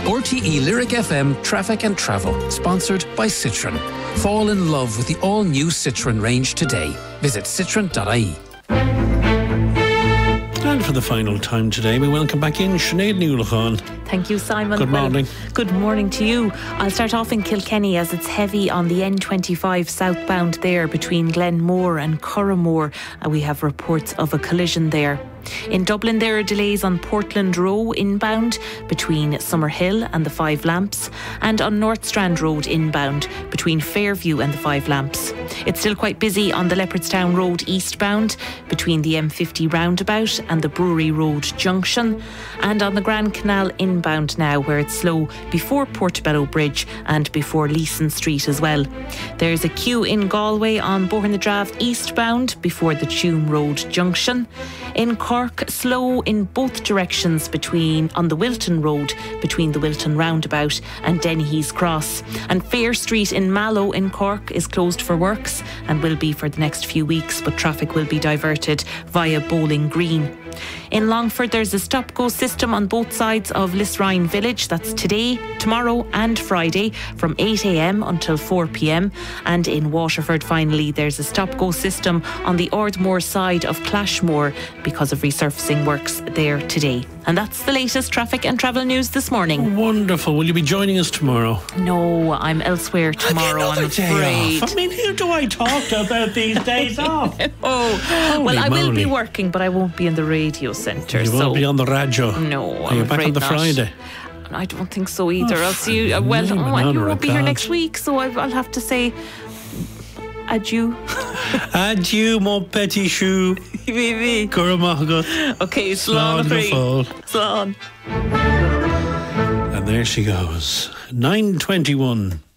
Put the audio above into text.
RTE Lyric FM Traffic and Travel, sponsored by Citroën. Fall in love with the all-new Citroën range today. Visit citroen.ie. And for the final time today, we welcome back in Sinead Newlachan. Thank you, Simon. Good morning. Good morning to you. I'll start off in Kilkenny as it's heavy on the N25 southbound there between Glenmore and Curramore. We have reports of a collision there. In Dublin, there are delays on Portland Row inbound between Summerhill and the Five Lamps, and on North Strand Road inbound between Fairview and the Five Lamps. It's still quite busy on the Leopardstown Road eastbound between the M50 roundabout and the Brewery Road junction, and on the Grand Canal inbound now, where it's slow before Portobello Bridge and before Leeson Street as well. There's a queue in Galway on Bourne-the-Drave eastbound before the Tuam Road junction. In Cork, slow in both directions on the Wilton Road between the Wilton roundabout and Dennehy's Cross. And Fair Street in Mallow in Cork is closed for works and will be for the next few weeks, but traffic will be diverted via Bowling Green. In Longford, there's a stop-go system on both sides of Lisrine Village. That's today, tomorrow and Friday from 8 a.m. until 4 p.m. And in Waterford, finally, there's a stop-go system on the Ardmore side of Clashmore because of resurfacing works there today. And that's the latest traffic and travel news this morning. Wonderful. Will you be joining us tomorrow? No, I'm elsewhere tomorrow, I'm afraid. I mean, who do I talk to about these days off? Well, I will be working, but I won't be in the radio centre. You won't be on the radio? No, Are you back on the Friday? I don't think so either. I'll see you. You won't be here next week, so I'll have to say adieu. Adieu, mon petit chou. Okay, slán. And there she goes. 9:21.